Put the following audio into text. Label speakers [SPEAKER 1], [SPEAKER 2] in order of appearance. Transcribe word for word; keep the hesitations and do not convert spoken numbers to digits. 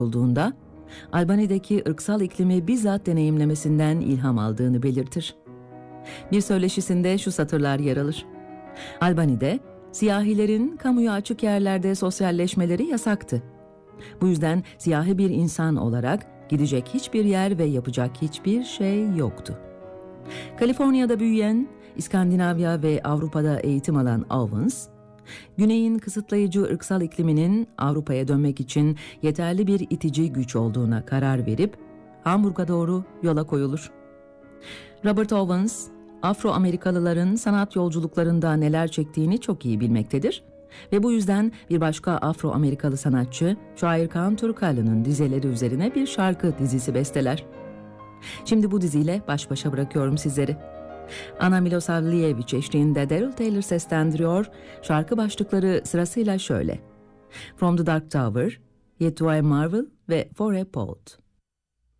[SPEAKER 1] olduğunda, Albany'deki ırksal iklimi bizzat deneyimlemesinden ilham aldığını belirtir. Bir söyleşisinde şu satırlar yer alır: Albany'de siyahilerin kamuya açık yerlerde sosyalleşmeleri yasaktı. Bu yüzden siyahi bir insan olarak gidecek hiçbir yer ve yapacak hiçbir şey yoktu. Kaliforniya'da büyüyen, İskandinavya ve Avrupa'da eğitim alan Owens, Güney'in kısıtlayıcı ırksal ikliminin Avrupa'ya dönmek için yeterli bir itici güç olduğuna karar verip Hamburg'a doğru yola koyulur. Robert Owens, Afro-Amerikalıların sanat yolculuklarında neler çektiğini çok iyi bilmektedir ve bu yüzden bir başka Afro-Amerikalı sanatçı Şair Kaan Turkaylı'nın dizeleri üzerine bir şarkı dizisi besteler. Şimdi bu diziyle baş başa bırakıyorum sizleri. Ana Milosavljević eşliğinde Daryl Taylor seslendiriyor. Şarkı başlıkları sırasıyla şöyle: From the Dark Tower, Yet Do I Marvel ve For a Poet.